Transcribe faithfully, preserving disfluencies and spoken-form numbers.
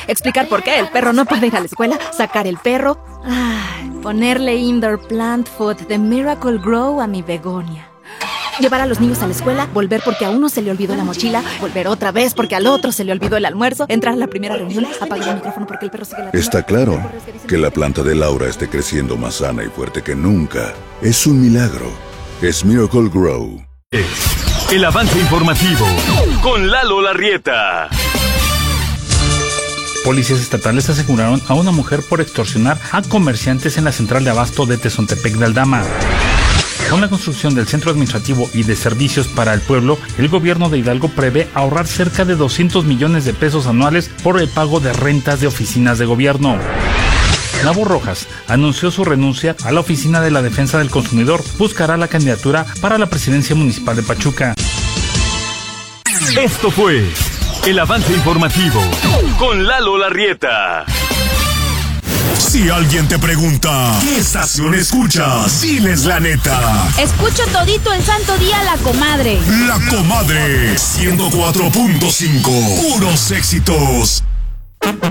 explicar por qué el perro no puede ir a la escuela, sacar el perro, ay, ponerle indoor plant food de Miracle Grow a mi begonia. Llevar a los niños a la escuela, volver porque a uno se le olvidó la mochila, volver otra vez porque al otro se le olvidó el almuerzo, entrar a la primera reunión, apagar el micrófono porque el perro sigue la... Está claro que la planta de Laura esté creciendo más sana y fuerte que nunca. Es un milagro. Es Miracle Grow. El avance informativo con Lalo Larrieta. Policías estatales aseguraron a una mujer por extorsionar a comerciantes en la central de abasto de Tezontepec de Aldama. Con la construcción del Centro Administrativo y de Servicios para el Pueblo, el gobierno de Hidalgo prevé ahorrar cerca de doscientos millones de pesos anuales por el pago de rentas de oficinas de gobierno. Nabo Rojas anunció su renuncia a la Oficina de la Defensa del Consumidor. Buscará la candidatura para la presidencia municipal de Pachuca. Esto fue el avance informativo con Lalo Larrieta. Si alguien te pregunta, ¿qué estación escuchas? Diles la neta. Escucho todito el santo día La Comadre. La Comadre, ciento cuatro punto cinco. Puros éxitos.